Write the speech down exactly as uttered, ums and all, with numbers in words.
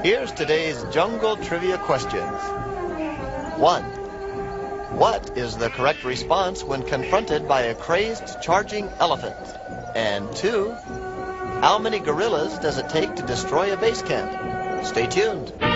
Here's today's jungle trivia questions. One. What is the correct response when confronted by a crazed charging elephant? And two. How many gorillas does it take to destroy a base camp? Stay tuned.